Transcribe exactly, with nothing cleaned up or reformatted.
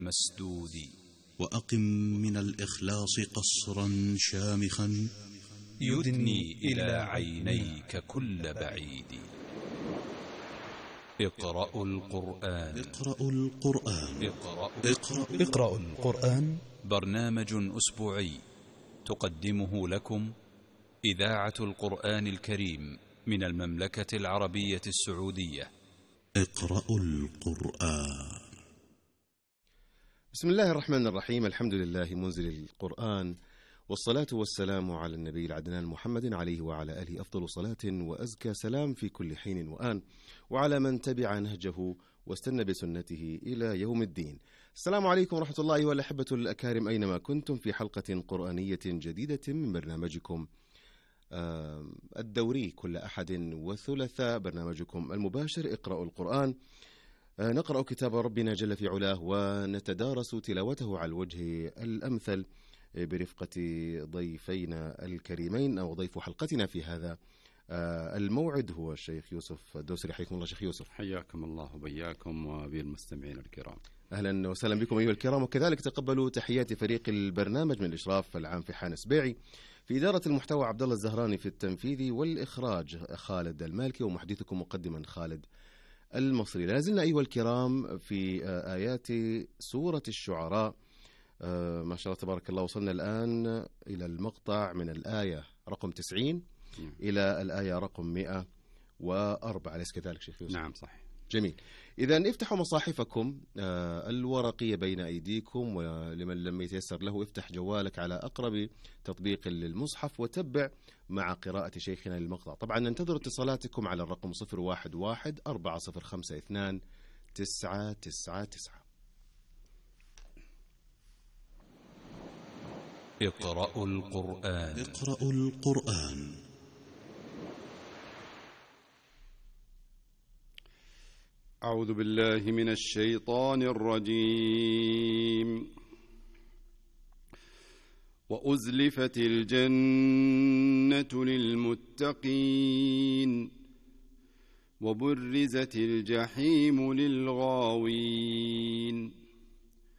مسدود. وأقم من الإخلاص قصرا شامخا يدني إلى عينيك كل بعيد. اقرأوا القرآن. اقرأوا القرآن. اقرأوا, اقرأوا, اقرأوا القرآن. برنامج أسبوعي تقدمه لكم إذاعة القرآن الكريم من المملكة العربية السعودية. اقرأوا القرآن. بسم الله الرحمن الرحيم. الحمد لله منزل القرآن، والصلاة والسلام على النبي العدنان محمد عليه وعلى آله أفضل صلاة وأزكى سلام في كل حين وآن، وعلى من تبع نهجه واستنى بسنته إلى يوم الدين. السلام عليكم ورحمة الله والأحبة الأكارم أينما كنتم في حلقة قرآنية جديدة من برنامجكم الدوري كل أحد وثلاثاء، برنامجكم المباشر اقرأوا القرآن. نقرأ كتاب ربنا جل في علاه ونتدارس تلاوته على الوجه الأمثل برفقة ضيفينا الكريمين، أو ضيف حلقتنا في هذا الموعد هو الشيخ يوسف الدوسري. حياكم الله شيخ يوسف. حياكم الله وبياكم وبالمستمعين الكرام. أهلا وسهلا بكم أيها الكرام، وكذلك تقبلوا تحيات فريق البرنامج من الإشراف العام في حان سبيعي، في إدارة المحتوى عبد الله الزهراني، في التنفيذ والإخراج خالد المالكي، ومحدثكم مقدما خالد المصري. لازلنا أيها الكرام في آيات سورة الشعراء. آه ما شاء الله تبارك الله، وصلنا الآن إلى المقطع من الآية رقم تسعين نعم. إلى الآية رقم مئة وأربعة، أليس كذلك شيخ يوسف؟ نعم صحيح. جميل. إذن افتحوا مصاحفكم آه الورقية بين أيديكم، ولمن لم يتيسر له افتح جوالك على أقرب تطبيق للمصحف وتبع مع قراءة شيخنا للمقطع. طبعا ننتظر اتصالاتكم على الرقم صفر واحد واحد أربعة صفر خمسة اثنان تسعة تسعة تسعة. اقرأوا القرآن. اقرأوا القرآن. أعوذ بالله من الشيطان الرجيم. وأزلفت الجنة للمتقين وبرزت الجحيم للغاوين